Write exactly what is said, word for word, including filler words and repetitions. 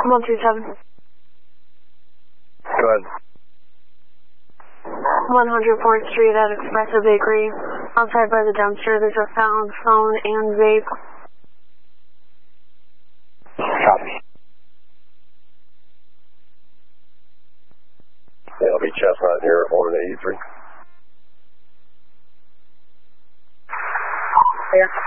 one two seven. Go ahead. one hundred fourth Street at Espresso Bakery. Outside by the dumpster, there's a found phone and vape. Copy. Yeah, it'll be Chestnut here at one eighty-three. Clear.